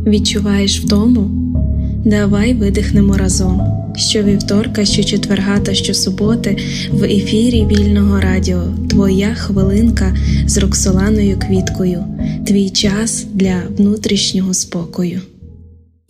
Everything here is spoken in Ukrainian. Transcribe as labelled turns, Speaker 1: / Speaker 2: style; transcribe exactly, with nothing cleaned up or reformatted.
Speaker 1: Відчуваєш втому? Давай видихнемо разом. Щовівторка, щочетверга та щосуботи в ефірі Вільного радіо «Твоя хвилинка» з Роксоланою Квіткою. Твій час для внутрішнього спокою.